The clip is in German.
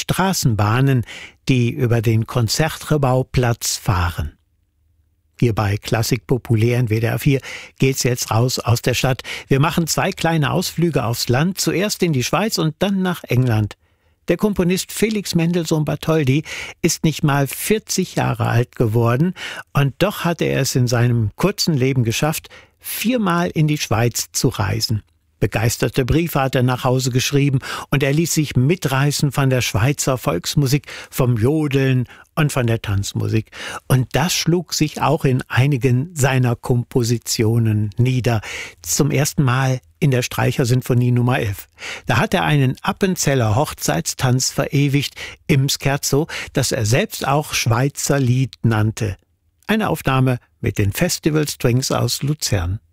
Straßenbahnen, die über den Concertgebouwplatz fahren. Hier bei Klassik Populär in WDR 4 geht's jetzt raus aus der Stadt. Wir machen 2 kleine Ausflüge aufs Land, zuerst in die Schweiz und dann nach England. Der Komponist Felix Mendelssohn Bartholdy ist nicht mal 40 Jahre alt geworden und doch hat er es in seinem kurzen Leben geschafft, 4-mal in die Schweiz zu reisen. Begeisterte Briefe hat er nach Hause geschrieben und er ließ sich mitreißen von der Schweizer Volksmusik, vom Jodeln und von der Tanzmusik. Und das schlug sich auch in einigen seiner Kompositionen nieder. Zum ersten Mal in der Streichersinfonie Nummer 11. Da hat er einen Appenzeller Hochzeitstanz verewigt im Scherzo, das er selbst auch Schweizer Lied nannte. Eine Aufnahme mit den Festival Strings aus Luzern.